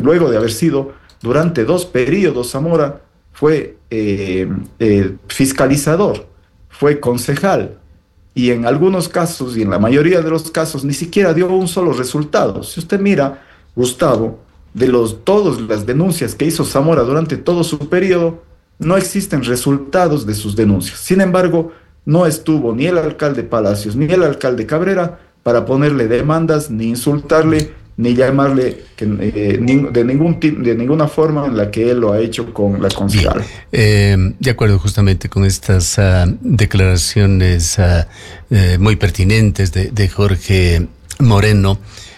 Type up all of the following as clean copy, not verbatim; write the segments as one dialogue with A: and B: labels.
A: luego de haber sido durante 2 periodos Zamora, fue fiscalizador, fue concejal, y en algunos casos, y en la mayoría de los casos, ni siquiera dio un solo resultado. Si usted mira, Gustavo, de todas las denuncias que hizo Zamora durante todo su periodo, no existen resultados de sus denuncias. Sin embargo, no estuvo ni el alcalde Palacios ni el alcalde Cabrera para ponerle demandas, ni insultarle, ni llamarle de ninguna forma en la que él lo ha hecho con la concejal.
B: De acuerdo justamente con estas declaraciones muy pertinentes de Jorge Moreno,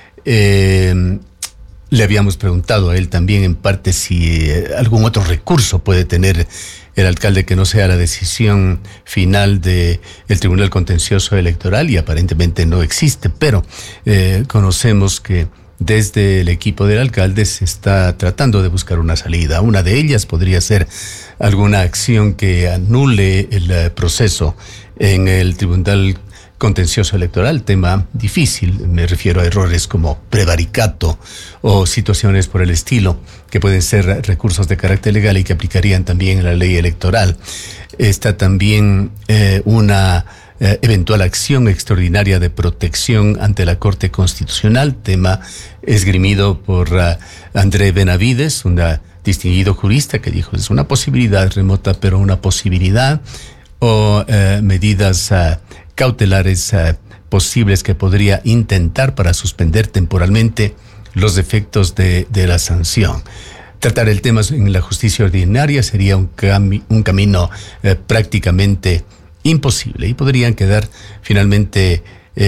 B: le habíamos preguntado a él también en parte si algún otro recurso puede tener el alcalde que no sea la decisión final del Tribunal Contencioso Electoral, y aparentemente no existe, pero conocemos que desde el equipo del alcalde se está tratando de buscar una salida. Una de ellas podría ser alguna acción que anule el proceso en el Tribunal Contencioso Electoral, tema difícil, me refiero a errores como prevaricato o situaciones por el estilo, que pueden ser recursos de carácter legal y que aplicarían también en la ley electoral. Está también una eventual acción extraordinaria de protección ante la Corte Constitucional, tema esgrimido por André Benavides, un distinguido jurista que dijo es una posibilidad remota, pero una posibilidad, o medidas cautelares posibles que podría intentar para suspender temporalmente los efectos de la sanción. Tratar el tema en la justicia ordinaria sería un camino prácticamente imposible, y podrían quedar finalmente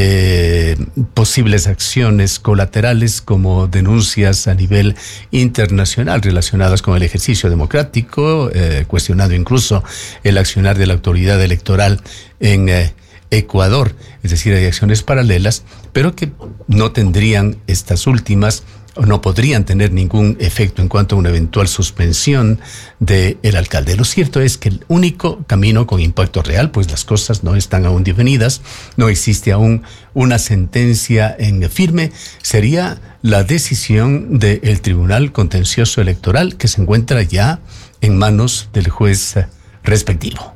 B: posibles acciones colaterales como denuncias a nivel internacional relacionadas con el ejercicio democrático, cuestionando incluso el accionar de la autoridad electoral en Ecuador. Es decir, hay acciones paralelas, pero que no tendrían estas últimas, o no podrían tener ningún efecto en cuanto a una eventual suspensión del alcalde. Lo cierto es que el único camino con impacto real, pues las cosas no están aún definidas, no existe aún una sentencia en firme, sería la decisión del Tribunal Contencioso Electoral, que se encuentra ya en manos del juez respectivo.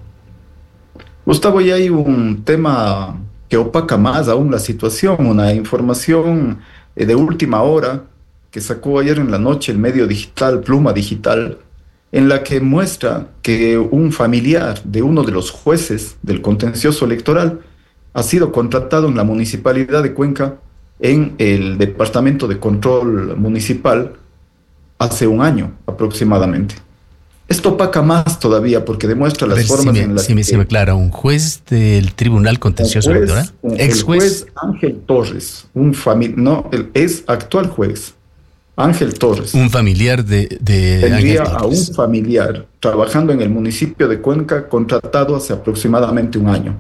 A: Gustavo, ya hay un tema que opaca más aún la situación, una información de última hora que sacó ayer en la noche el medio digital Pluma Digital, en la que muestra que un familiar de uno de los jueces del contencioso electoral ha sido contratado en la municipalidad de Cuenca, en el departamento de control municipal, hace un año aproximadamente. Esto opaca más todavía porque demuestra las formas en las que...
B: Si me aclara, ¿un juez del Tribunal Contencioso Electoral?
A: ¿Ex juez? El juez Ángel Torres, el ex actual juez Ángel Torres.
B: Un familiar de
A: tendría
B: Ángel Torres.
A: A un familiar trabajando en el municipio de Cuenca, contratado hace aproximadamente un año.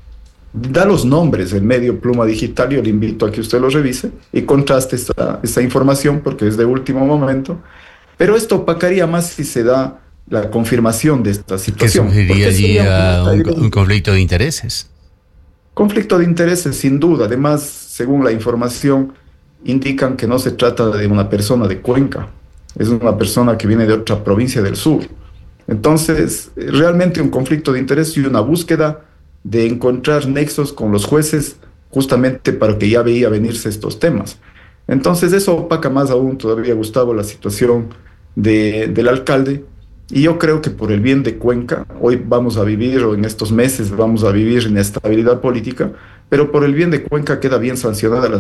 A: Da los nombres del medio Pluma Digital, yo le invito a que usted lo revise y contraste esta información porque es de último momento, pero esto opacaría más si se da la confirmación de esta situación.
B: ¿Qué sugeriría un conflicto de intereses?
A: Conflicto de intereses, sin duda. Además, según la información, indican que no se trata de una persona de Cuenca, es una persona que viene de otra provincia del sur. Entonces, realmente un conflicto de interés y una búsqueda de encontrar nexos con los jueces, justamente para que ya veía venirse estos temas. Entonces, eso opaca más aún todavía, Gustavo, la situación del alcalde. Y yo creo que por el bien de Cuenca, hoy vamos a vivir, o en estos meses vamos a vivir inestabilidad política, pero por el bien de Cuenca queda bien sancionada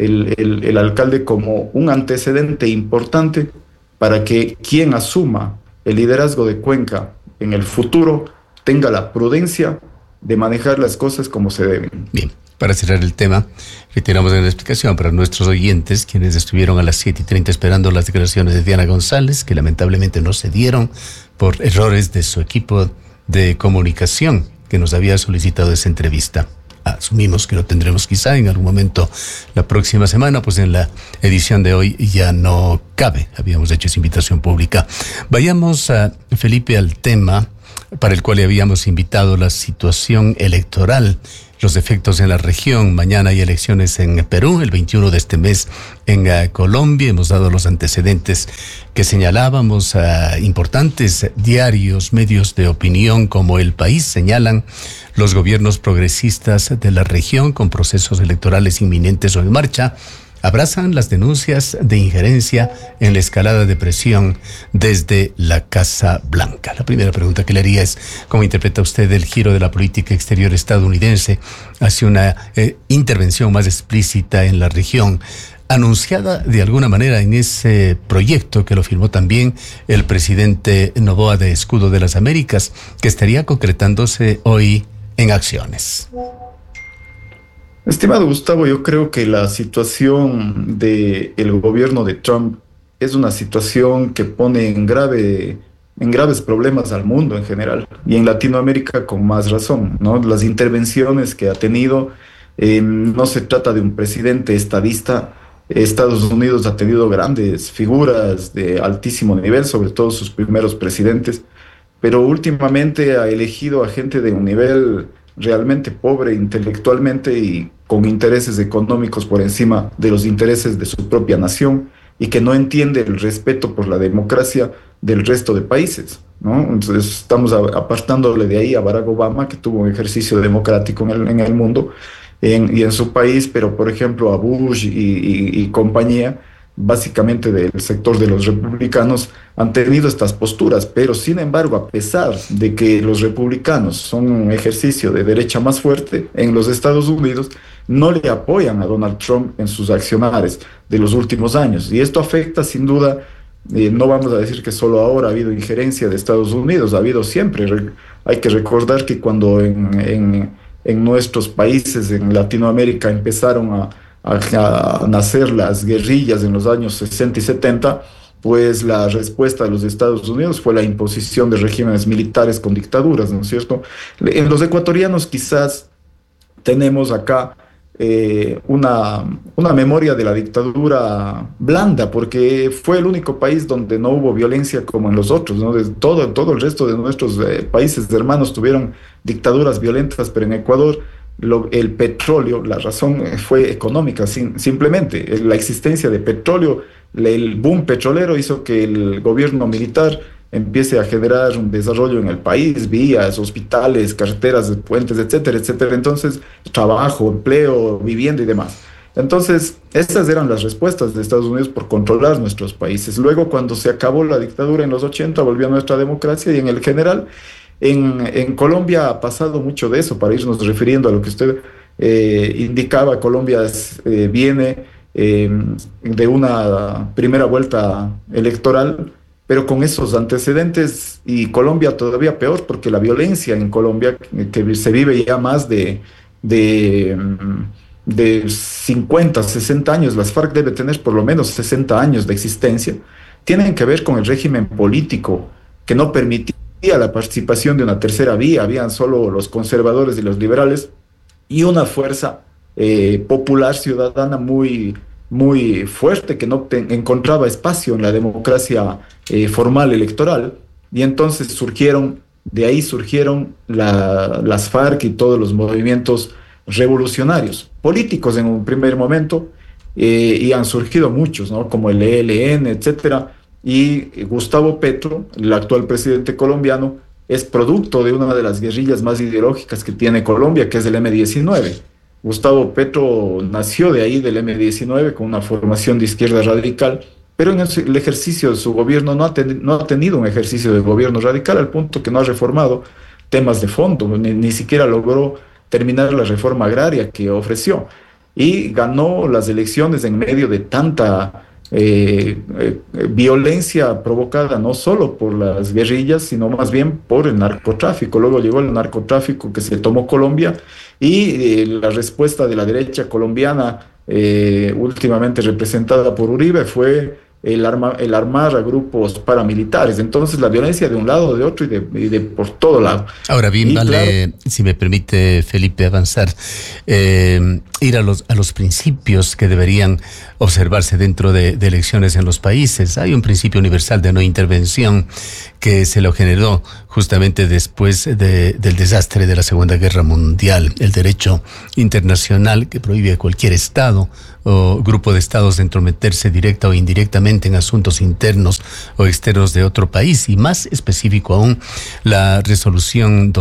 A: el alcalde como un antecedente importante para que quien asuma el liderazgo de Cuenca en el futuro tenga la prudencia de manejar las cosas como se deben.
B: Bien, para cerrar el tema, retiramos una explicación para nuestros oyentes, quienes estuvieron a las 7:30 esperando las declaraciones de Diana González, que lamentablemente no se dieron por errores de su equipo de comunicación, que nos había solicitado esa entrevista. Asumimos que lo tendremos quizá en algún momento la próxima semana, pues en la edición de hoy ya no cabe. Habíamos hecho esa invitación pública. Vayamos, Felipe, al tema para el cual habíamos invitado, la situación electoral, los efectos en la región. Mañana hay elecciones en Perú, el 21 de este mes en Colombia. Hemos dado los antecedentes que señalábamos. Importantes diarios, medios de opinión como El País señalan los gobiernos progresistas de la región con procesos electorales inminentes o en marcha abrazan las denuncias de injerencia en la escalada de presión desde la Casa Blanca. La primera pregunta que le haría es: ¿cómo interpreta usted el giro de la política exterior estadounidense hacia una intervención más explícita en la región, anunciada de alguna manera en ese proyecto que lo firmó también el presidente Noboa de Escudo de las Américas, que estaría concretándose hoy en acciones?
A: Estimado Gustavo, yo creo que la situación del gobierno de Trump es una situación que pone en graves problemas al mundo en general, y en Latinoamérica con más razón, ¿no? Las intervenciones que ha tenido, no se trata de un presidente estadista. Estados Unidos ha tenido grandes figuras de altísimo nivel, sobre todo sus primeros presidentes, pero últimamente ha elegido a gente de un nivel realmente pobre intelectualmente y con intereses económicos por encima de los intereses de su propia nación, y que no entiende el respeto por la democracia del resto de países, ¿no? Entonces estamos apartándole de ahí a Barack Obama, que tuvo un ejercicio democrático en el mundo y en su país, pero por ejemplo a Bush y compañía, básicamente del sector de los republicanos, han tenido estas posturas, pero sin embargo, a pesar de que los republicanos son un ejercicio de derecha más fuerte en los Estados Unidos, no le apoyan a Donald Trump en sus accionares de los últimos años. Y esto afecta sin duda, no vamos a decir que solo ahora ha habido injerencia de Estados Unidos, ha habido siempre. Hay que recordar que cuando en nuestros países, en Latinoamérica, empezaron a nacer las guerrillas en los años 60 y 70, pues la respuesta de los Estados Unidos fue la imposición de regímenes militares con dictaduras, ¿no es cierto? En los ecuatorianos quizás tenemos acá una memoria de la dictadura blanda, porque fue el único país donde no hubo violencia como en los otros, ¿no? Todo el resto de nuestros países hermanos tuvieron dictaduras violentas, pero en Ecuador el petróleo, la razón fue económica, simplemente. La existencia de petróleo, el boom petrolero hizo que el gobierno militar empiece a generar un desarrollo en el país, vías, hospitales, carreteras, puentes, etcétera, etcétera. Entonces, trabajo, empleo, vivienda y demás. Entonces, estas eran las respuestas de Estados Unidos por controlar nuestros países. Luego, cuando se acabó la dictadura en los 80, volvió a nuestra democracia, y en el general, en Colombia ha pasado mucho de eso. Para irnos refiriendo a lo que usted indicaba, Colombia viene de una primera vuelta electoral, pero con esos antecedentes, y Colombia todavía peor, porque la violencia en Colombia, que se vive ya más de 50, 60 años, las FARC debe tener por lo menos 60 años de existencia, tienen que ver con el régimen político que no permitía la participación de una tercera vía. Habían solo los conservadores y los liberales, y una fuerza popular ciudadana muy fuerte que no encontraba espacio en la democracia formal electoral, y entonces de ahí surgieron las FARC y todos los movimientos revolucionarios políticos en un primer momento, y han surgido muchos, ¿no? Como el ELN, etcétera. Y Gustavo Petro, el actual presidente colombiano, es producto de una de las guerrillas más ideológicas que tiene Colombia, que es el M-19. Gustavo Petro nació de ahí, del M-19, con una formación de izquierda radical, pero en el ejercicio de su gobierno no ha tenido un ejercicio de gobierno radical, al punto que no ha reformado temas de fondo, ni siquiera logró terminar la reforma agraria que ofreció, y ganó las elecciones en medio de tanta violencia provocada no solo por las guerrillas, sino más bien por el narcotráfico. Luego llegó el narcotráfico que se tomó Colombia, y la respuesta de la derecha colombiana, últimamente representada por Uribe, fue el armar a grupos paramilitares. Entonces la violencia de un lado, de otro y de por todo lado.
B: Ahora bien, vale, claro, si me permite, Felipe, avanzar. ir a los principios que deberían observarse dentro de elecciones en los países. Hay un principio universal de no intervención que se lo generó justamente después del desastre de la Segunda Guerra Mundial. El derecho internacional que prohíbe a cualquier Estado o grupo de estados de entrometerse directa o indirectamente en asuntos internos o externos de otro país, y más específico aún la resolución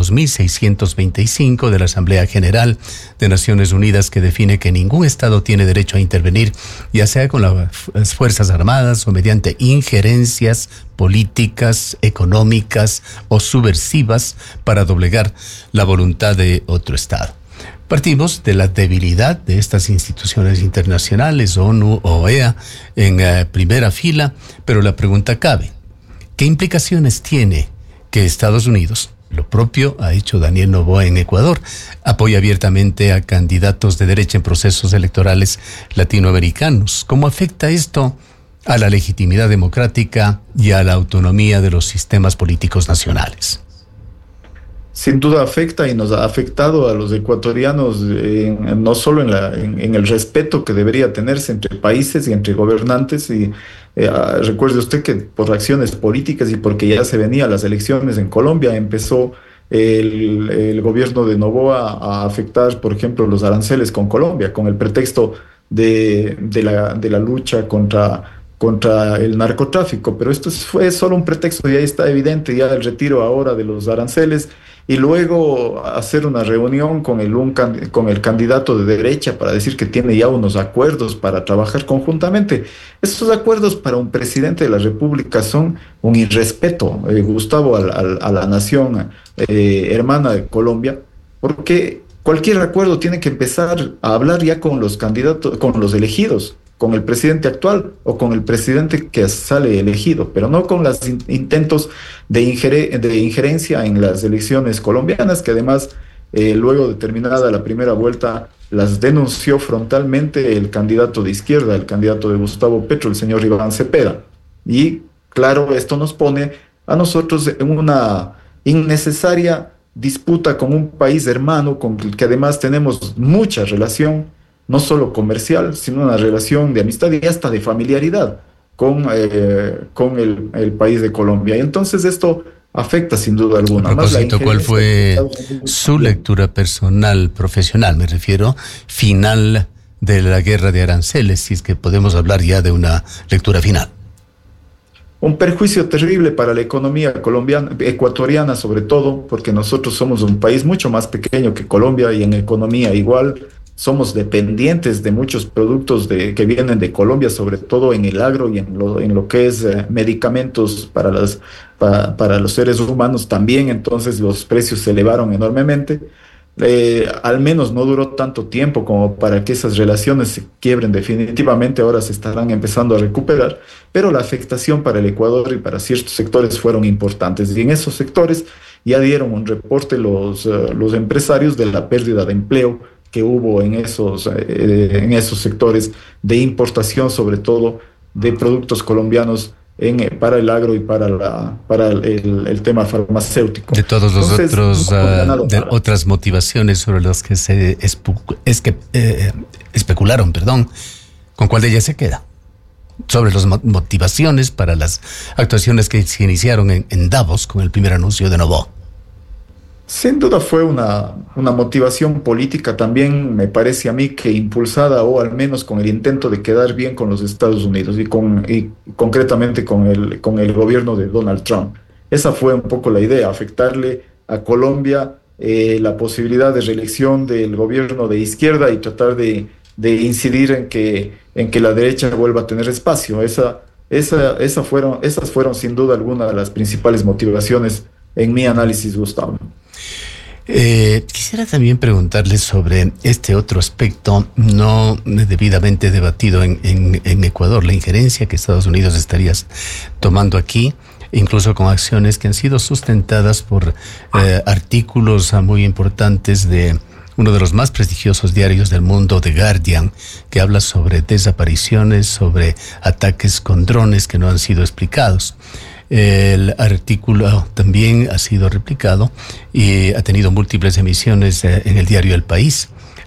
B: 2625 de la Asamblea General de Naciones Unidas, que define que ningún Estado tiene derecho a intervenir, ya sea con las Fuerzas Armadas o mediante injerencias políticas, económicas o subversivas para doblegar la voluntad de otro Estado. Partimos de la debilidad de estas instituciones internacionales, ONU, OEA, en primera fila, pero la pregunta cabe: ¿qué implicaciones tiene que Estados Unidos, lo propio ha hecho Daniel Noboa en Ecuador, apoya abiertamente a candidatos de derecha en procesos electorales latinoamericanos? ¿Cómo afecta esto a la legitimidad democrática y a la autonomía de los sistemas políticos nacionales?
A: Sin duda afecta, y nos ha afectado a los ecuatorianos, no solo en el respeto que debería tenerse entre países y entre gobernantes. Y recuerde usted que por acciones políticas y porque ya se venían las elecciones en Colombia, empezó el gobierno de Noboa a afectar, por ejemplo, los aranceles con Colombia, con el pretexto de la lucha contra el narcotráfico. Pero esto fue solo un pretexto, ya está evidente ya el retiro ahora de los aranceles, y luego hacer una reunión con el candidato de derecha para decir que tiene ya unos acuerdos para trabajar conjuntamente. Estos acuerdos para un presidente de la República son un irrespeto, Gustavo, a la nación hermana de Colombia, porque cualquier acuerdo tiene que empezar a hablar ya con los candidatos, con los elegidos, con el presidente actual o con el presidente que sale elegido, pero no con los intentos de injerencia en las elecciones colombianas, que además, luego de terminada la primera vuelta, las denunció frontalmente el candidato de izquierda, el candidato de Gustavo Petro, el señor Iván Cepeda. Y claro, esto nos pone a nosotros en una innecesaria disputa con un país hermano con el que además tenemos mucha relación, no solo comercial, sino una relación de amistad y hasta de familiaridad con el país de Colombia. Y entonces esto afecta sin duda alguna.
B: A propósito, ¿cuál fue su lectura personal, profesional, me refiero, final de la guerra de aranceles, si es que podemos hablar ya de una lectura final?
A: Un perjuicio terrible para la economía colombiana, ecuatoriana sobre todo, porque nosotros somos un país mucho más pequeño que Colombia y en economía igual. Somos dependientes de muchos productos que vienen de Colombia, sobre todo en el agro y en lo que es medicamentos para los seres humanos también. Entonces los precios se elevaron enormemente. Al menos no duró tanto tiempo como para que esas relaciones se quiebren definitivamente. Ahora se estarán empezando a recuperar, pero la afectación para el Ecuador y para ciertos sectores fueron importantes. Y en esos sectores ya dieron un reporte los empresarios de la pérdida de empleo que hubo en esos sectores de importación, sobre todo de productos colombianos para el agro y para el tema farmacéutico.
B: De todos los otras motivaciones sobre las que se especularon, ¿con cuál de ellas se queda? Sobre las motivaciones para las actuaciones que se iniciaron en Davos con el primer anuncio de Noboa.
A: Sin duda fue una motivación política también, me parece a mí, que impulsada o al menos con el intento de quedar bien con los Estados Unidos y concretamente con el gobierno de Donald Trump. Esa fue un poco la idea, afectarle a Colombia la posibilidad de reelección del gobierno de izquierda y tratar de incidir en que la derecha vuelva a tener espacio. Esas fueron sin duda alguna de las principales motivaciones en mi análisis, Gustavo.
B: Quisiera también preguntarle sobre este otro aspecto no debidamente debatido en Ecuador, la injerencia que Estados Unidos estaría tomando aquí, incluso con acciones que han sido sustentadas por artículos muy importantes de uno de los más prestigiosos diarios del mundo, The Guardian, que habla sobre desapariciones, sobre ataques con drones que no han sido explicados. El artículo también ha sido replicado y ha tenido múltiples emisiones en el diario El País.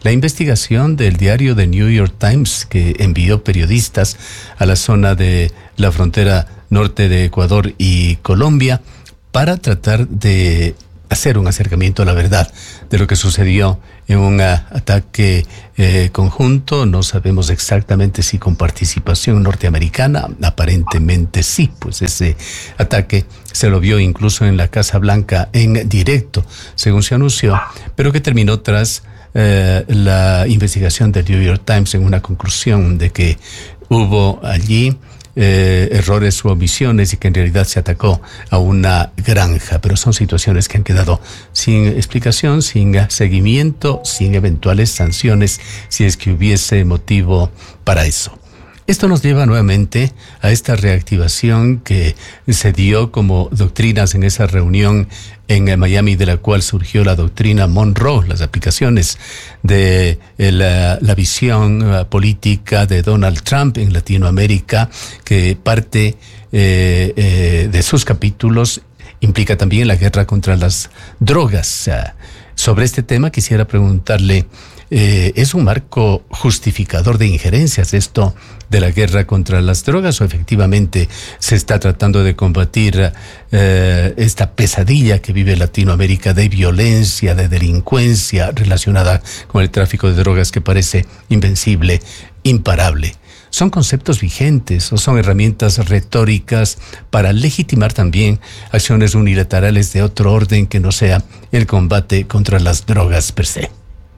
B: la investigación del diario The New York Times, que envió periodistas a la zona de la frontera norte de Ecuador y Colombia para tratar de hacer un acercamiento a la verdad de lo que sucedió en un ataque conjunto. No sabemos exactamente si con participación norteamericana, aparentemente sí, pues ese ataque se lo vio incluso en la Casa Blanca en directo, según se anunció, pero que terminó tras la investigación del New York Times en una conclusión de que hubo allí errores u omisiones y que en realidad se atacó a una granja, pero son situaciones que han quedado sin explicación, sin seguimiento, sin eventuales sanciones si es que hubiese motivo para eso. Esto nos lleva nuevamente a esta reactivación que se dio como doctrinas en esa reunión en Miami, de la cual surgió la doctrina Monroe, las aplicaciones de la visión política de Donald Trump en Latinoamérica, que parte de sus capítulos implica también la guerra contra las drogas. Sobre este tema quisiera preguntarle, ¿es un marco justificador de injerencias esto de la guerra contra las drogas, o efectivamente se está tratando de combatir esta pesadilla que vive Latinoamérica de violencia, de delincuencia relacionada con el tráfico de drogas que parece invencible, imparable? ¿Son conceptos vigentes o son herramientas retóricas para legitimar también acciones unilaterales de otro orden que no sea el combate contra las drogas per se?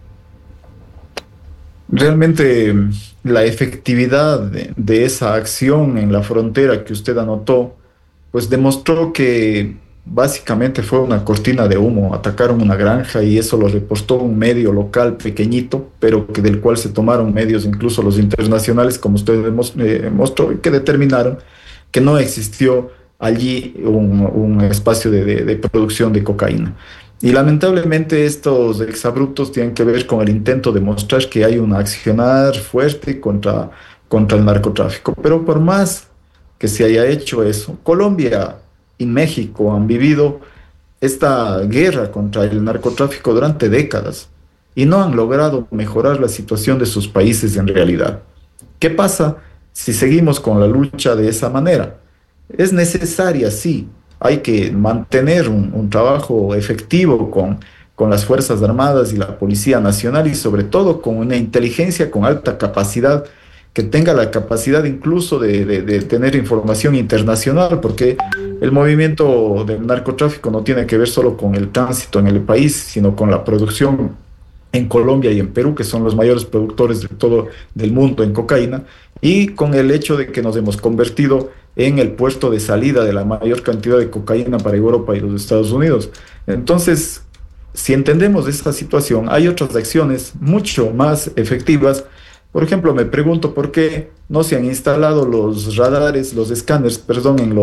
A: Realmente la efectividad de esa acción en la frontera que usted anotó, pues demostró que básicamente fue una cortina de humo. Atacaron una granja y eso lo reportó un medio local pequeñito, pero que del cual se tomaron medios, incluso los internacionales, como usted mostró, y que determinaron que no existió allí un espacio de producción de cocaína. Y lamentablemente estos exabruptos tienen que ver con el intento de mostrar que hay un accionar fuerte contra el narcotráfico. Pero por más que se haya hecho eso, Colombia y México han vivido esta guerra contra el narcotráfico durante décadas y no han logrado mejorar la situación de sus países en realidad. ¿Qué pasa si seguimos con la lucha de esa manera? Es necesaria, sí. Hay que mantener un trabajo efectivo con las Fuerzas Armadas y la Policía Nacional, y sobre todo con una inteligencia con alta capacidad, que tenga la capacidad incluso de tener información internacional, porque el movimiento del narcotráfico no tiene que ver solo con el tránsito en el país, sino con la producción en Colombia y en Perú, que son los mayores productores de todo del mundo en cocaína, y con el hecho de que nos hemos convertido en el puerto de salida de la mayor cantidad de cocaína para Europa y los Estados Unidos. Entonces, si entendemos esta situación, hay otras acciones mucho más efectivas. Por ejemplo, me pregunto por qué no se han instalado los radares, los escáneres, perdón, en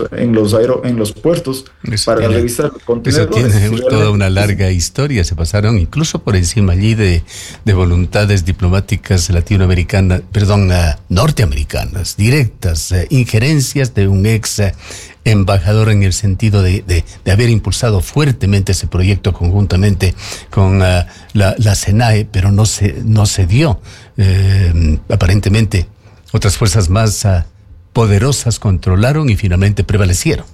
A: los puertos para revisar contenedores.
B: Eso tiene toda una larga historia. Se pasaron incluso por encima allí de voluntades diplomáticas latinoamericanas, norteamericanas, directas, injerencias de un ex embajador, en el sentido de haber impulsado fuertemente ese proyecto conjuntamente con la SENAE, pero no se dio. Aparentemente otras fuerzas más poderosas controlaron y finalmente prevalecieron.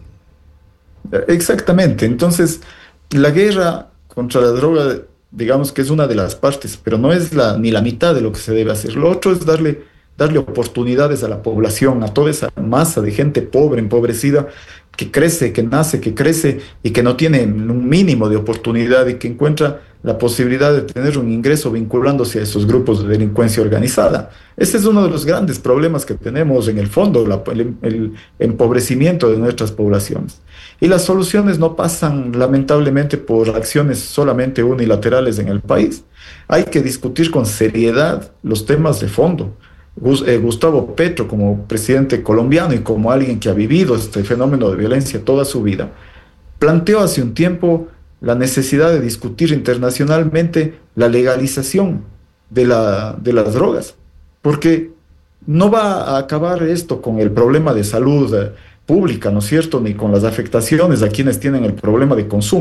A: Exactamente. Entonces, la guerra contra la droga, digamos que es una de las partes, pero no es ni la mitad de lo que se debe hacer. Lo otro es darle oportunidades a la población, a toda esa masa de gente pobre, empobrecida, que crece, que nace, que crece y que no tiene un mínimo de oportunidad, y que encuentra la posibilidad de tener un ingreso vinculándose a esos grupos de delincuencia organizada. Ese es uno de los grandes problemas que tenemos en el fondo, el empobrecimiento de nuestras poblaciones. Y las soluciones no pasan, lamentablemente, por acciones solamente unilaterales en el país. Hay que discutir con seriedad los temas de fondo. Gustavo Petro, como presidente colombiano y como alguien que ha vivido este fenómeno de violencia toda su vida, planteó hace un tiempo la necesidad de discutir internacionalmente la legalización de las drogas, porque no va a acabar esto con el problema de salud pública, ¿no es cierto?, ni con las afectaciones a quienes tienen el problema de consumo.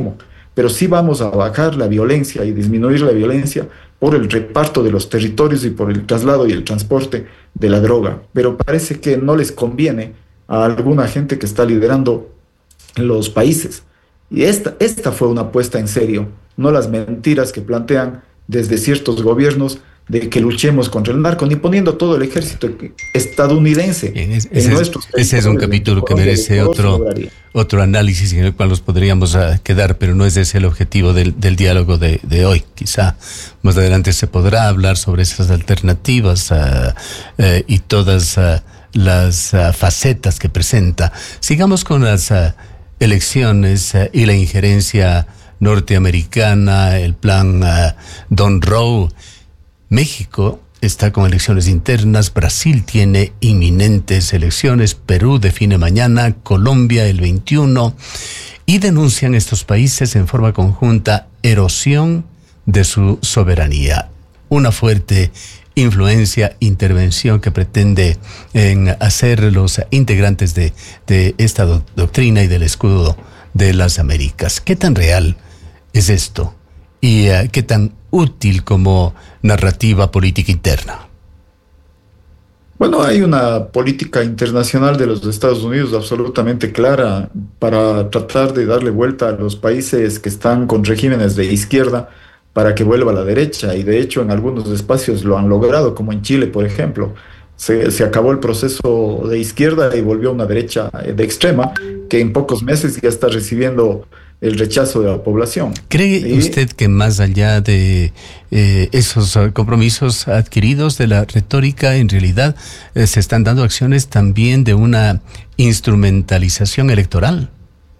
A: pero sí vamos a bajar la violencia y disminuir la violencia por el reparto de los territorios y por el traslado y el transporte de la droga. Pero parece que no les conviene a alguna gente que está liderando los países. Y esta fue una apuesta en serio, no las mentiras que plantean desde ciertos gobiernos de que luchemos contra el narco, ni poniendo todo el ejército estadounidense en nuestros territorios.
B: Ese es un capítulo que merece otro análisis en el cual nos podríamos quedar, pero no es ese el objetivo del diálogo de hoy. Quizá más adelante se podrá hablar sobre esas alternativas y todas las facetas que presenta. Sigamos con las elecciones y la injerencia norteamericana, el plan Don Roe. México está con elecciones internas, Brasil tiene inminentes elecciones, Perú define mañana, Colombia el 21, y denuncian estos países en forma conjunta erosión de su soberanía. Una fuerte influencia, intervención que pretende hacer los integrantes de esta doctrina y del escudo de las Américas. ¿Qué tan real es esto? ¿Y qué tan útil como narrativa política interna?
A: Bueno, hay una política internacional de los Estados Unidos absolutamente clara para tratar de darle vuelta a los países que están con regímenes de izquierda para que vuelva a la derecha, y de hecho en algunos espacios lo han logrado, como en Chile, por ejemplo. Se acabó el proceso de izquierda y volvió a una derecha de extrema que en pocos meses ya está recibiendo el rechazo de la población.
B: ¿Cree usted que más allá de esos compromisos adquiridos de la retórica, en realidad se están dando acciones también de una instrumentalización electoral?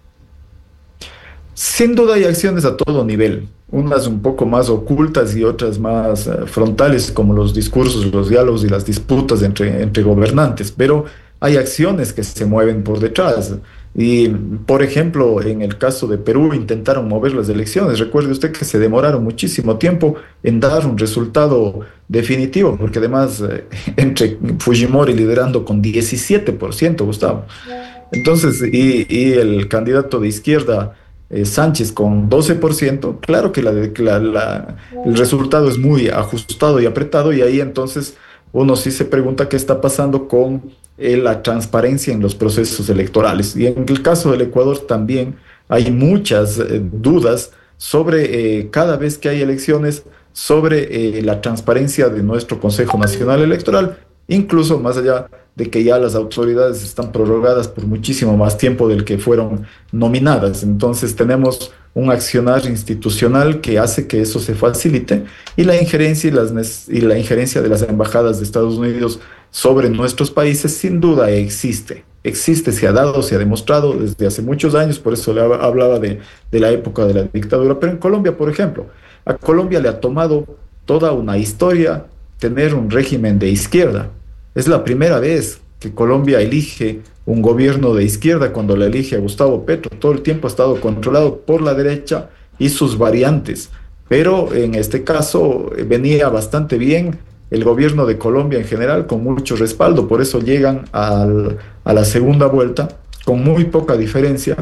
A: Sin duda hay acciones a todo nivel, unas un poco más ocultas y otras más frontales, como los discursos, los diálogos y las disputas entre gobernantes, pero hay acciones que se mueven por detrás. Y, por ejemplo, en el caso de Perú intentaron mover las elecciones. Recuerde usted que se demoraron muchísimo tiempo en dar un resultado definitivo, porque además entre Fujimori liderando con 17%, Gustavo. Entonces, y el candidato de izquierda, Sánchez, con 12%, claro que el resultado es muy ajustado y apretado, y ahí entonces uno sí se pregunta qué está pasando con la transparencia en los procesos electorales. Y en el caso del Ecuador también hay muchas dudas sobre cada vez que hay elecciones, sobre la transparencia de nuestro Consejo Nacional Electoral, incluso más allá de que ya las autoridades están prorrogadas por muchísimo más tiempo del que fueron nominadas. Entonces tenemos un accionar institucional que hace que eso se facilite, y la injerencia y la injerencia de las embajadas de Estados Unidos sobre nuestros países sin duda existe, se ha dado, se ha demostrado desde hace muchos años. Por eso le hablaba de la época de la dictadura. Pero en Colombia, por ejemplo, a Colombia le ha tomado toda una historia tener un régimen de izquierda. Es la primera vez que Colombia elige un gobierno de izquierda cuando le elige a Gustavo Petro. Todo el tiempo ha estado controlado por la derecha y sus variantes, pero en este caso venía bastante bien el gobierno de Colombia en general, con mucho respaldo. Por eso llegan a la segunda vuelta con muy poca diferencia.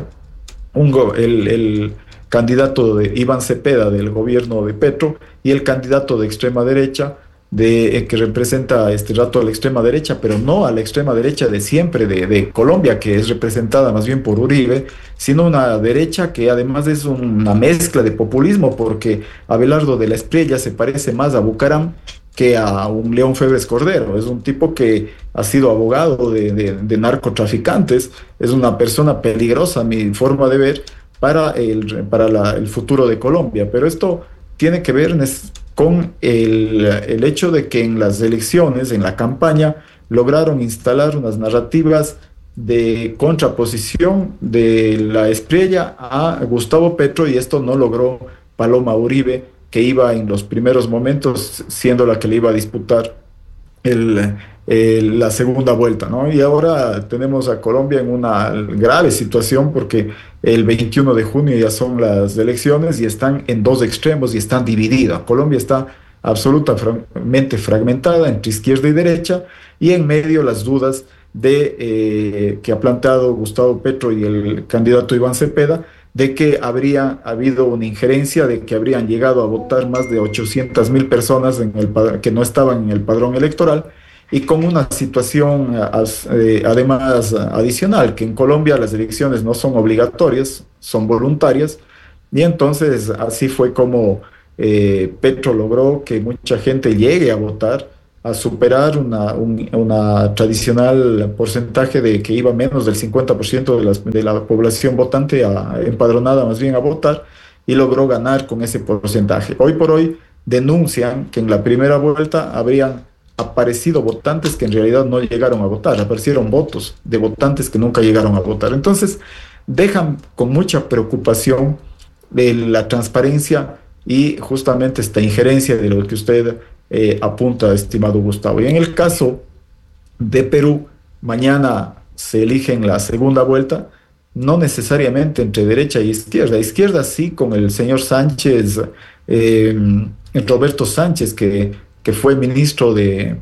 A: El candidato de Iván Cepeda del gobierno de Petro y el candidato de extrema derecha que representa este rato a la extrema derecha, pero no a la extrema derecha de siempre de Colombia, que es representada más bien por Uribe, sino una derecha que además es una mezcla de populismo, porque Abelardo de la Espriella se parece más a Bucaram que a un León Febres Cordero. Es un tipo que ha sido abogado de narcotraficantes, es una persona peligrosa, a mi forma de ver, para el futuro de Colombia. Pero esto tiene que ver con el hecho de que en las elecciones, en la campaña, lograron instalar unas narrativas de contraposición de la Espriella a Gustavo Petro, y esto no logró Paloma Uribe, que iba en los primeros momentos siendo la que le iba a disputar la segunda vuelta, ¿no? Y ahora tenemos a Colombia en una grave situación, porque el 21 de junio ya son las elecciones y están en dos extremos y están divididas. Colombia está absolutamente fragmentada entre izquierda y derecha, y en medio las dudas que ha planteado Gustavo Petro y el candidato Iván Cepeda de que habría habido una injerencia, de que habrían llegado a votar más de 800.000 personas que no estaban en el padrón electoral, y con una situación además adicional, que en Colombia las elecciones no son obligatorias, son voluntarias, y entonces así fue como Petro logró que mucha gente llegue a votar, a superar una tradicional porcentaje de que iba menos del 50% de la población votante empadronada más bien a votar, y logró ganar con ese porcentaje. Hoy por hoy denuncian que en la primera vuelta habrían aparecido votantes que en realidad no llegaron a votar, aparecieron votos de votantes que nunca llegaron a votar. Entonces dejan con mucha preocupación de la transparencia y justamente esta injerencia de lo que usted apunta, estimado Gustavo. Y en el caso de Perú, mañana se elige en la segunda vuelta, no necesariamente entre derecha y izquierda. Izquierda sí, con el señor Sánchez, Roberto Sánchez, que fue ministro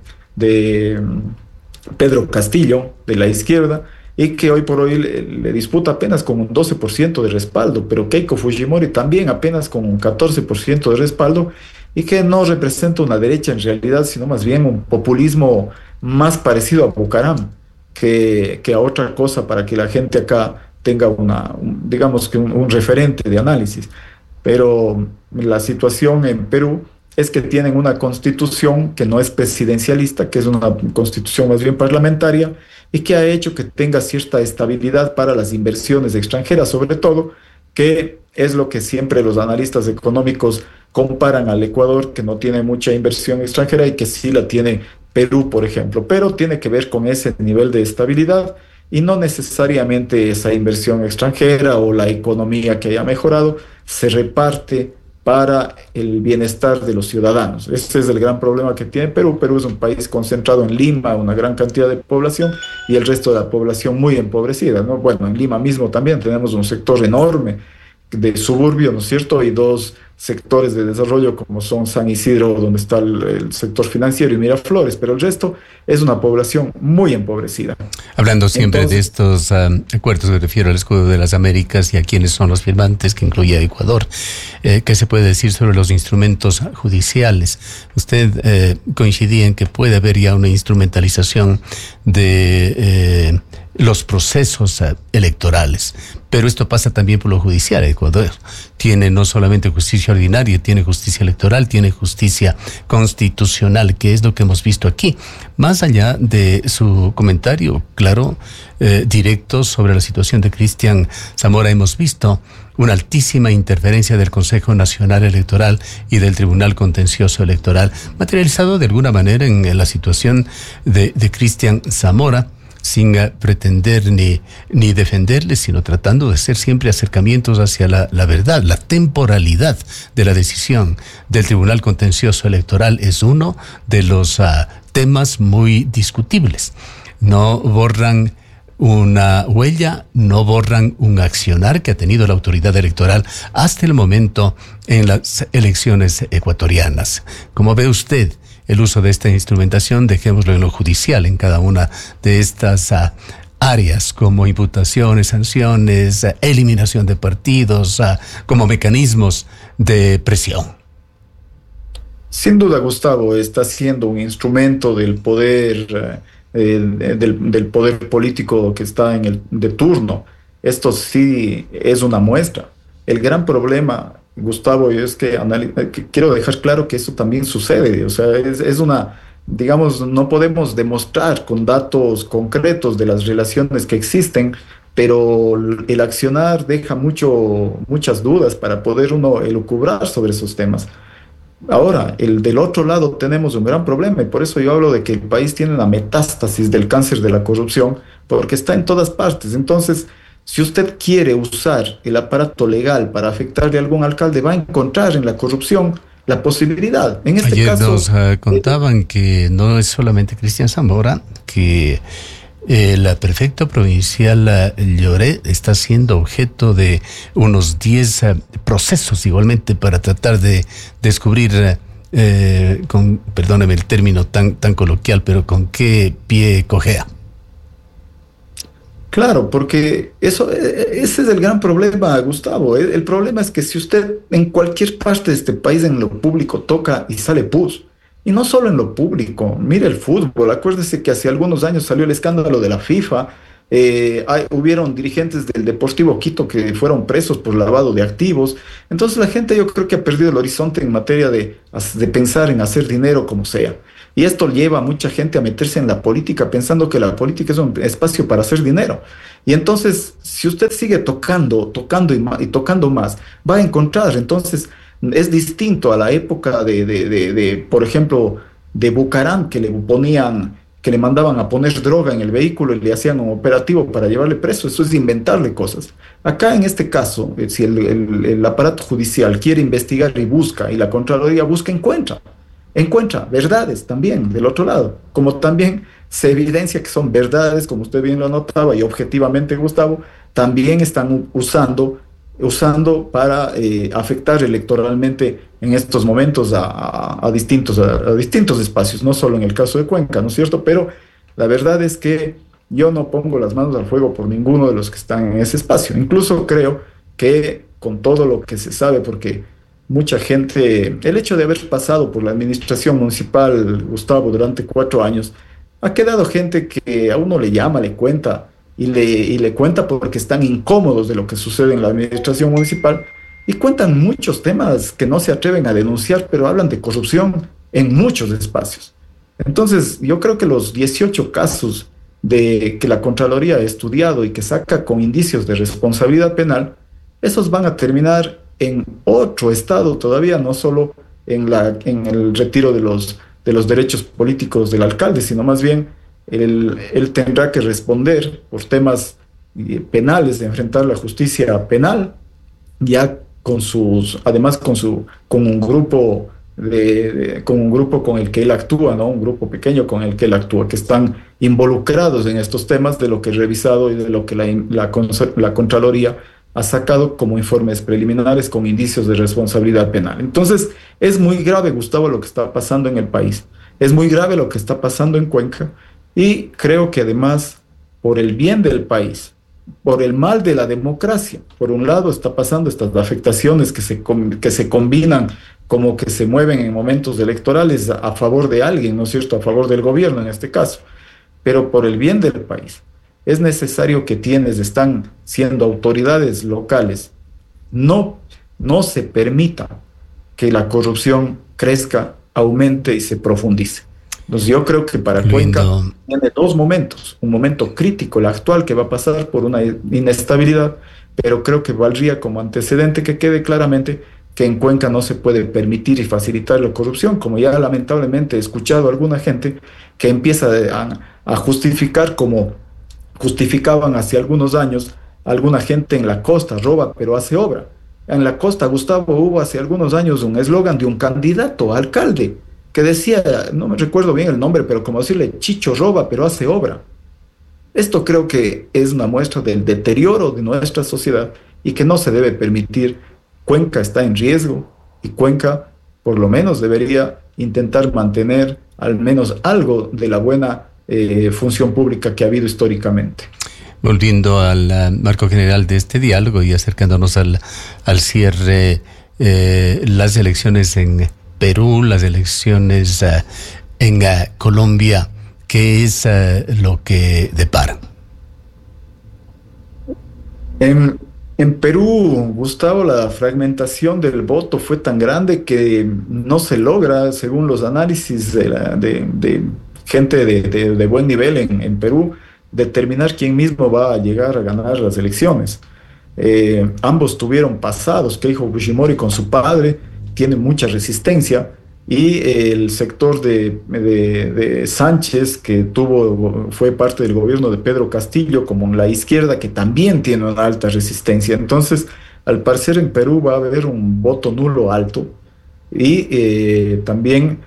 A: de Pedro Castillo, de la izquierda, y que hoy por hoy le disputa apenas con un 12% de respaldo, pero Keiko Fujimori también apenas con un 14% de respaldo, y que no representa una derecha en realidad, sino más bien un populismo más parecido a Bucaram que a otra cosa, para que la gente acá tenga digamos que un referente de análisis. Pero la situación en Perú es que tienen una constitución que no es presidencialista, que es una constitución más bien parlamentaria, y que ha hecho que tenga cierta estabilidad para las inversiones extranjeras, sobre todo, que es lo que siempre los analistas económicos comparan al Ecuador, que no tiene mucha inversión extranjera y que sí la tiene Perú, por ejemplo, pero tiene que ver con ese nivel de estabilidad y no necesariamente esa inversión extranjera o la economía que haya mejorado se reparte para el bienestar de los ciudadanos. Ese es el gran problema que tiene Perú. Perú es un país concentrado en Lima, una gran cantidad de población, y el resto de la población muy empobrecida, ¿no? Bueno, en Lima mismo también tenemos un sector enorme de suburbio, ¿no es cierto? Y dos sectores de desarrollo como son San Isidro, donde está el sector financiero, y Miraflores, pero el resto es una población muy empobrecida.
B: Hablando siempre de estos acuerdos, me refiero al Escudo de las Américas y a quiénes son los firmantes, que incluye a Ecuador. ¿Qué se puede decir sobre los instrumentos judiciales? Usted coincidía en que puede haber ya una instrumentalización de los procesos electorales, pero esto pasa también por lo judicial. Ecuador tiene no solamente justicia ordinaria, tiene justicia electoral, tiene justicia constitucional, que es lo que hemos visto aquí. Más allá de su comentario, claro, directo sobre la situación de Cristian Zamora, hemos visto una altísima interferencia del Consejo Nacional Electoral y del Tribunal Contencioso Electoral, materializado de alguna manera en la situación de Cristian Zamora, sin pretender ni defenderle, sino tratando de hacer siempre acercamientos hacia la verdad. La temporalidad de la decisión del Tribunal Contencioso Electoral es uno de los temas muy discutibles. No borran una huella, no borran un accionar que ha tenido la autoridad electoral hasta el momento en las elecciones ecuatorianas. Como ve usted el uso de esta instrumentación, dejémoslo en lo judicial, en cada una de estas áreas, como imputaciones, sanciones, eliminación de partidos, como mecanismos de presión?
A: Sin duda, Gustavo, está siendo un instrumento del poder, del poder político que está de turno. Esto sí es una muestra. El gran problema, Gustavo, es que quiero dejar claro que eso también sucede. O sea, es una, digamos, no podemos demostrar con datos concretos de las relaciones que existen, pero el accionar deja muchas dudas para poder uno elucubrar sobre esos temas. Ahora, del otro lado tenemos un gran problema, y por eso yo hablo de que el país tiene la metástasis del cáncer de la corrupción, porque está en todas partes. Entonces, si usted quiere usar el aparato legal para afectarle a algún alcalde, va a encontrar en la corrupción la posibilidad. En este
B: Ayer
A: caso,
B: nos contaban que no es solamente Cristian Zamora, que el prefecto provincial Lloré está siendo objeto de unos 10 procesos igualmente para tratar de descubrir, perdóneme el término tan coloquial, pero con qué pie cojea.
A: Claro, porque ese es el gran problema, Gustavo. El problema es que si usted en cualquier parte de este país en lo público toca y sale pus, y no solo en lo público, mire el fútbol, acuérdese que hace algunos años salió el escándalo de la FIFA, hubieron dirigentes del Deportivo Quito que fueron presos por lavado de activos. Entonces la gente yo creo que ha perdido el horizonte en materia de pensar en hacer dinero como sea. Y esto lleva a mucha gente a meterse en la política pensando que la política es un espacio para hacer dinero. Y entonces, si usted sigue tocando, tocando y tocando más, va a encontrar. Entonces, es distinto a la época por ejemplo, de Bucaram, que le mandaban a poner droga en el vehículo y le hacían un operativo para llevarle preso. Eso es inventarle cosas. Acá, en este caso, si el aparato judicial quiere investigar y busca, y la Contraloría busca, encuentra verdades también del otro lado, como también se evidencia que son verdades, como usted bien lo notaba, y objetivamente, Gustavo, también están usando para afectar electoralmente en estos momentos a distintos espacios, no solo en el caso de Cuenca, ¿no es cierto? Pero la verdad es que yo no pongo las manos al fuego por ninguno de los que están en ese espacio. Incluso creo que con todo lo que se sabe, porque mucha gente, el hecho de haber pasado por la administración municipal, Gustavo, durante 4 años, ha quedado gente que a uno le llama, le cuenta, y le cuenta porque están incómodos de lo que sucede en la administración municipal, y cuentan muchos temas que no se atreven a denunciar, pero hablan de corrupción en muchos espacios. Entonces, yo creo que los 18 casos de que la Contraloría ha estudiado y que saca con indicios de responsabilidad penal, esos van a terminar en otro estado todavía, no solo en el retiro de los derechos políticos del alcalde, sino más bien él tendrá que responder por temas penales, de enfrentar la justicia penal, ya además con un grupo con el que él actúa, ¿no? Un grupo pequeño con el que él actúa, que están involucrados en estos temas, de lo que he revisado y de lo que la Contraloría ha sacado como informes preliminares con indicios de responsabilidad penal. Entonces, es muy grave, Gustavo, lo que está pasando en el país. Es muy grave lo que está pasando en Cuenca, y creo que además, por el bien del país, por el mal de la democracia, por un lado está pasando estas afectaciones que se combinan, como que se mueven en momentos electorales a favor de alguien, ¿no es cierto?, a favor del gobierno en este caso, pero por el bien del país. Es necesario que quienes están siendo autoridades locales no se permita que la corrupción crezca, aumente y se profundice. Entonces yo creo que para Cuenca tiene 2 momentos. Un momento crítico, el actual, que va a pasar por una inestabilidad, pero creo que valdría como antecedente que quede claramente que en Cuenca no se puede permitir y facilitar la corrupción, como ya lamentablemente he escuchado a alguna gente que empieza a justificar, como justificaban hace algunos años, alguna gente en la costa roba pero hace obra. En la costa, Gustavo, hubo hace algunos años un eslogan de un candidato a alcalde que decía, no me recuerdo bien el nombre, pero como decirle, Chicho roba pero hace obra. Esto creo que es una muestra del deterioro de nuestra sociedad y que no se debe permitir. Cuenca está en riesgo y Cuenca por lo menos debería intentar mantener al menos algo de la buena función pública que ha habido históricamente.
B: Volviendo al marco general de este diálogo y acercándonos al cierre, las elecciones en Perú, las elecciones en Colombia, ¿qué es lo que deparan?
A: En Perú, Gustavo, la fragmentación del voto fue tan grande que no se logra, según los análisis de gente de buen nivel en Perú, determinar quién mismo va a llegar a ganar las elecciones. Ambos tuvieron pasados. Keiko Fujimori con su padre tiene mucha resistencia, y el sector de Sánchez, que fue parte del gobierno de Pedro Castillo, como la izquierda, que también tiene una alta resistencia. Entonces, al parecer en Perú va a haber un voto nulo alto, y también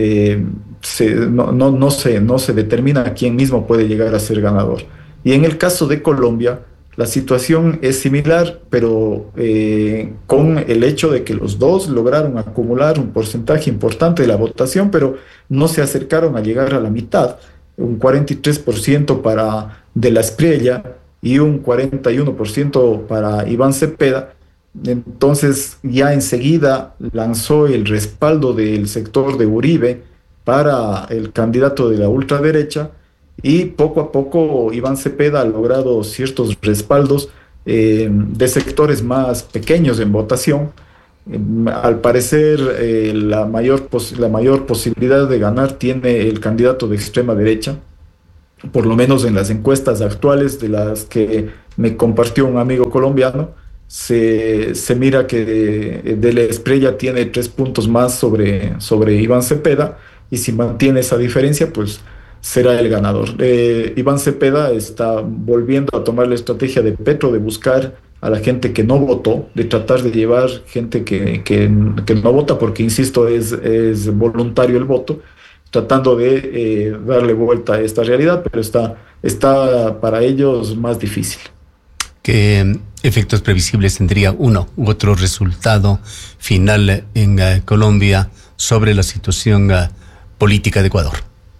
A: no se determina quién mismo puede llegar a ser ganador. Y en el caso de Colombia, la situación es similar, pero con el hecho de que los dos lograron acumular un porcentaje importante de la votación, pero no se acercaron a llegar a la mitad, un 43% de la Espriella y un 41% para Iván Cepeda. Entonces ya enseguida lanzó el respaldo del sector de Uribe para el candidato de la ultraderecha, y poco a poco Iván Cepeda ha logrado ciertos respaldos de sectores más pequeños en votación. Al parecer, la mayor posibilidad de ganar tiene el candidato de extrema derecha, por lo menos en las encuestas actuales de las que me compartió un amigo colombiano. Se mira que de la Espriella tiene 3 puntos más sobre Iván Cepeda, y si mantiene esa diferencia, pues será el ganador. Iván Cepeda está volviendo a tomar la estrategia de Petro de buscar a la gente que no votó, de tratar de llevar gente que no vota, porque, insisto, es voluntario el voto, tratando de darle vuelta a esta realidad, pero está para ellos más difícil.
B: ¿Qué efectos previsibles tendría uno u otro resultado final en Colombia sobre la situación política de Ecuador?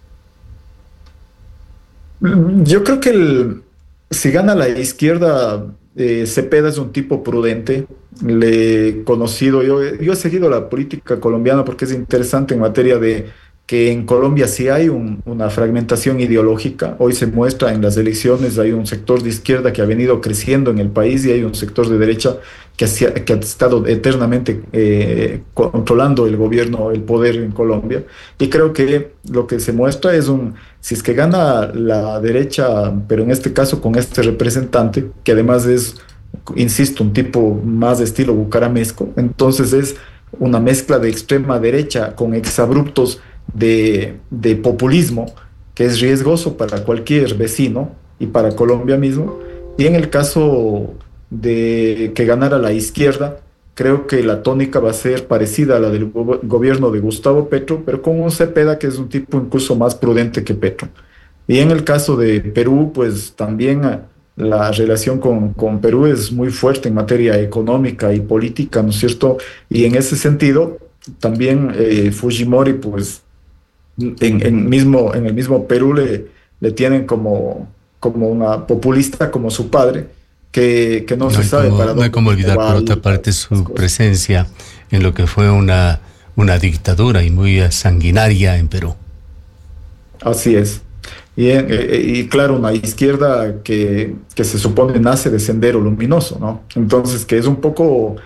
A: Yo creo que si gana la izquierda, Cepeda es un tipo prudente. Le he conocido, yo he seguido la política colombiana porque es interesante en materia de que en Colombia sí hay una fragmentación ideológica. Hoy se muestra en las elecciones, hay un sector de izquierda que ha venido creciendo en el país, y hay un sector de derecha que ha estado eternamente controlando el gobierno, el poder en Colombia. Y creo que lo que se muestra es si es que gana la derecha, pero en este caso con este representante, que además es, insisto, un tipo más de estilo bucaramesco, entonces es una mezcla de extrema derecha con exabruptos de populismo, que es riesgoso para cualquier vecino y para Colombia mismo. Y en el caso de que ganara la izquierda, creo que la tónica va a ser parecida a la del gobierno de Gustavo Petro, pero con un Cepeda que es un tipo incluso más prudente que Petro. Y en el caso de Perú, pues también la relación con Perú es muy fuerte en materia económica y política, ¿no es cierto? Y en ese sentido, también Fujimori, pues en el mismo Perú le tienen como una populista, como su padre, que no se sabe para dónde.
B: No hay como olvidar, por otra parte, su presencia en lo que fue una dictadura y muy sanguinaria en Perú.
A: Así es. Y claro, una izquierda que se supone nace de Sendero Luminoso, ¿no? Entonces, que es un poco,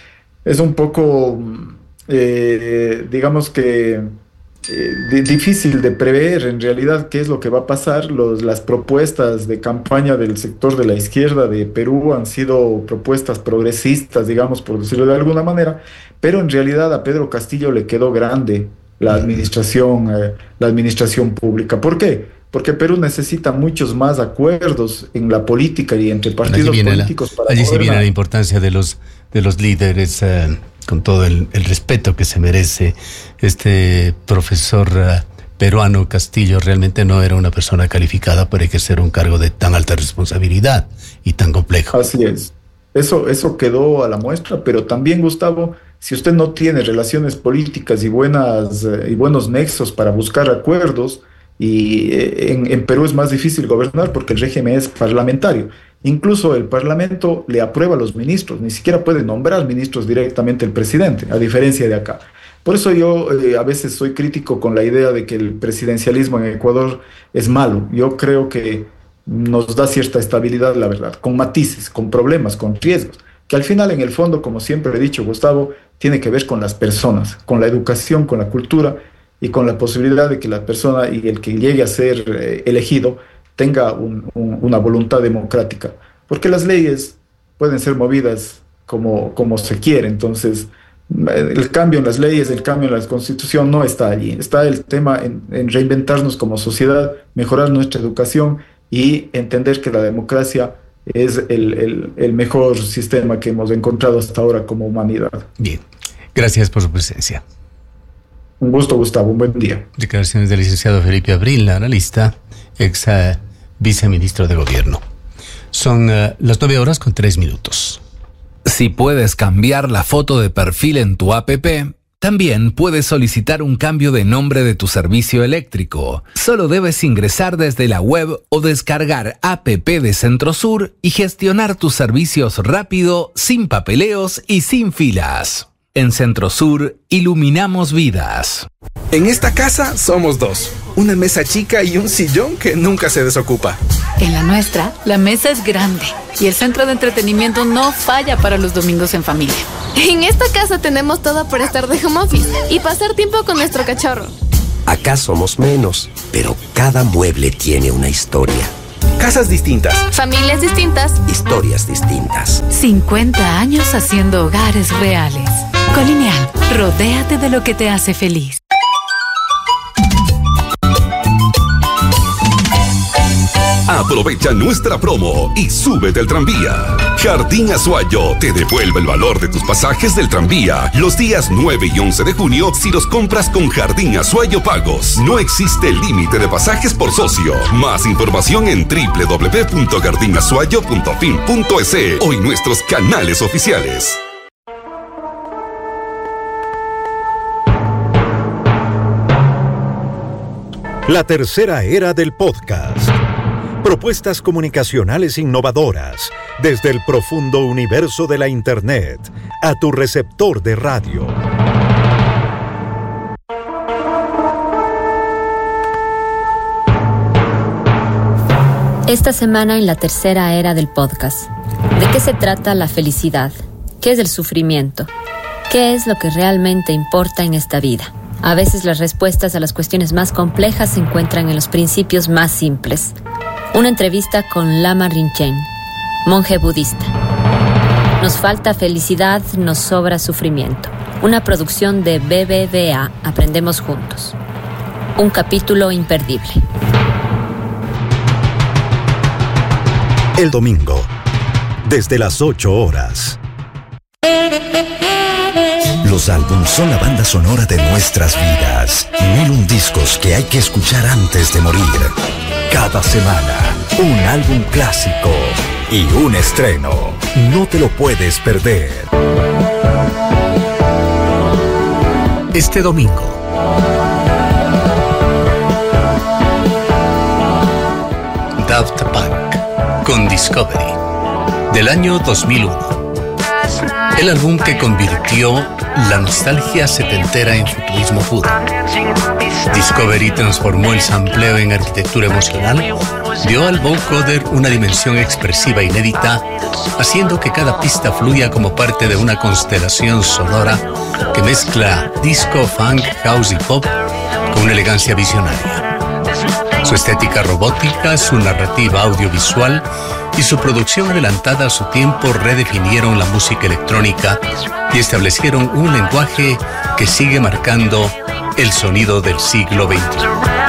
A: digamos que difícil de prever en realidad qué es lo que va a pasar. Las propuestas de campaña del sector de la izquierda de Perú han sido propuestas progresistas, digamos, por decirlo de alguna manera, pero en realidad a Pedro Castillo le quedó grande la administración pública. ¿Por qué? Porque Perú necesita muchos más acuerdos en la política y entre partidos políticos.
B: Allí sí viene la importancia de los líderes, con todo el respeto que se merece. Este profesor peruano Castillo realmente no era una persona calificada para ejercer un cargo de tan alta responsabilidad y tan complejo.
A: Así es. Eso quedó a la muestra, pero también, Gustavo, si usted no tiene relaciones políticas y buenos nexos para buscar acuerdos, y en Perú es más difícil gobernar porque el régimen es parlamentario. Incluso el Parlamento le aprueba a los ministros, ni siquiera puede nombrar ministros directamente el presidente, a diferencia de acá. Por eso yo a veces soy crítico con la idea de que el presidencialismo en Ecuador es malo. Yo creo que nos da cierta estabilidad, la verdad, con matices, con problemas, con riesgos, que al final, en el fondo, como siempre he dicho, Gustavo, tiene que ver con las personas, con la educación, con la cultura y con la posibilidad de que la persona y el que llegue a ser elegido tenga una voluntad democrática, porque las leyes pueden ser movidas como se quiere. Entonces, el cambio en las leyes, el cambio en la Constitución no está allí. Está el tema en reinventarnos como sociedad, mejorar nuestra educación y entender que la democracia es el mejor sistema que hemos encontrado hasta ahora como humanidad.
B: Bien, gracias por su presencia.
A: Un gusto, Gustavo, un buen día.
B: Declaraciones del licenciado Felipe Abril, analista, ex viceministro de Gobierno. Son las 9:03. Si
C: puedes cambiar la foto de perfil en tu app, También puedes solicitar un cambio de nombre de tu servicio eléctrico. Solo debes ingresar desde la web o descargar APP de Centrosur y gestionar tus servicios rápido, sin papeleos y sin filas. En Centrosur, iluminamos vidas.
D: En esta casa somos dos. Una mesa chica y un sillón que nunca se desocupa.
E: En la nuestra, la mesa es grande y el centro de entretenimiento no falla para los domingos en familia.
F: En esta casa tenemos todo para estar de home office y pasar tiempo con nuestro cachorro.
G: Acá somos menos, pero cada mueble tiene una historia.
D: Casas distintas.
F: Familias distintas.
G: Historias distintas.
E: 50 años haciendo hogares reales. Colineal, rodéate de lo que te hace feliz.
H: Aprovecha nuestra promo y súbete al tranvía. Jardín Azuayo te devuelve el valor de tus pasajes del tranvía los días 9 y 11 de junio si los compras con Jardín Azuayo Pagos. No existe límite de pasajes por socio. Más información en www.jardinazuayo.fin.es o en nuestros canales oficiales.
I: La tercera era del podcast. Propuestas comunicacionales innovadoras desde el profundo universo de la Internet a tu receptor de radio.
J: Esta semana en la tercera era del podcast. ¿De qué se trata la felicidad? ¿Qué es el sufrimiento? ¿Qué es lo que realmente importa en esta vida? A veces las respuestas a las cuestiones más complejas se encuentran en los principios más simples. Una entrevista con Lama Rinchen, monje budista. Nos falta felicidad, nos sobra sufrimiento. Una producción de BBVA, Aprendemos Juntos. Un capítulo imperdible.
I: El domingo, desde las 8 horas.
K: Los álbumes son la banda sonora de nuestras vidas. 1001 discos que hay que escuchar antes de morir. Cada semana, un álbum clásico y un estreno. No te lo puedes perder.
B: Este domingo. Daft Punk con Discovery, del año 2001. El álbum que convirtió la nostalgia setentera en futurismo puro. Discovery transformó el sampleo en arquitectura emocional, dio al vocoder una dimensión expresiva inédita, haciendo que cada pista fluya como parte de una constelación sonora que mezcla disco, funk, house y pop con una elegancia visionaria. Su estética robótica, su narrativa audiovisual y su producción adelantada a su tiempo redefinieron la música electrónica y establecieron un lenguaje que sigue marcando el sonido del siglo XXI.